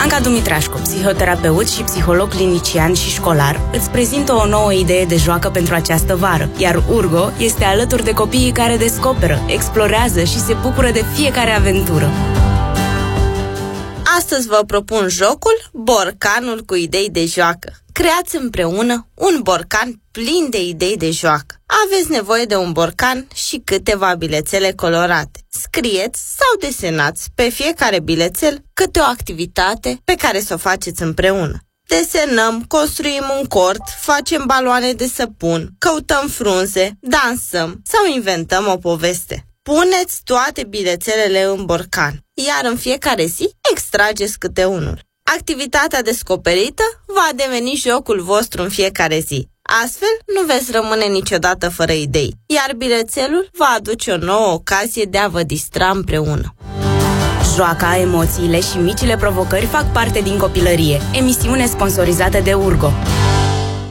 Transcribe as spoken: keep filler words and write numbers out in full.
Anca Dumitrașcu, psihoterapeut și psiholog clinician și școlar, îți prezintă o nouă idee de joacă pentru această vară, iar Urgo este alături de copiii care descoperă, explorează și se bucură de fiecare aventură. Astăzi vă propun jocul Borcanul cu idei de joacă. Creați împreună un borcan plin de idei de joacă. Aveți nevoie de un borcan și câteva bilețele colorate. Scrieți sau desenați pe fiecare bilețel câte o activitate pe care să o faceți împreună. Desenăm, construim un cort, facem baloane de săpun, căutăm frunze, dansăm sau inventăm o poveste. Puneți toate bilețelele în borcan, iar în fiecare zi extrageți câte unul. Activitatea descoperită va deveni jocul vostru în fiecare zi. Astfel, nu veți rămâne niciodată fără idei, iar bilețelul va aduce o nouă ocazie de a vă distra împreună. Joaca, emoțiile și micile provocări fac parte din copilărie. Emisiune sponsorizată de Urgo.